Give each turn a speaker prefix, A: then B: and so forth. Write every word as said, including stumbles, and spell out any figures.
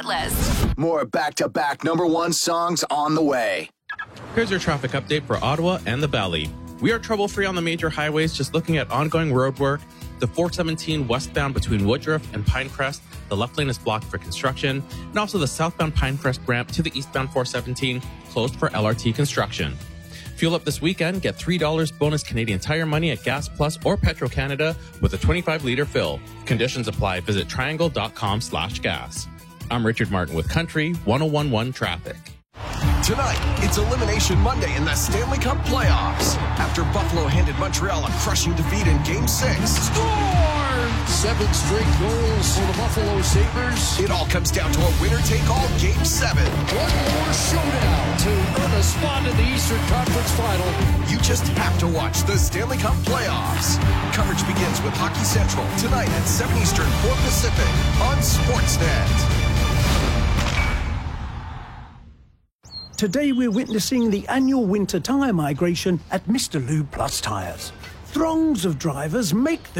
A: list.
B: More back-to-back number one songs on the way.
C: Here's your traffic update for Ottawa and the Valley. We are trouble-free on the major highways, just looking at ongoing road work. The four seventeen westbound between Woodruff and Pinecrest, the left lane is blocked for construction, and also the southbound Pinecrest ramp to the eastbound four seventeen closed for L R T construction. Fuel up this weekend, get three dollars bonus Canadian Tire money at Gas Plus or Petro-Canada with a twenty-five litre fill. Conditions apply. Visit triangle.com slash gas. I'm Richard Martin with Country one oh one point one Traffic.
D: Tonight, it's Elimination Monday in the Stanley Cup playoffs. After Buffalo handed Montreal a crushing defeat in Game six.
E: Score! Seven straight goals for the Buffalo Sabres.
D: It all comes down to a winner-take-all Game seven.
E: One more showdown to earn a spot in the Eastern Conference Final.
D: You just have to watch the Stanley Cup playoffs. Coverage begins with Hockey Central tonight at seven Eastern, four Pacific on Sportsnet.
F: Today we're witnessing the annual winter tyre migration at Mister Lube Plus Tyres. Throngs of drivers make the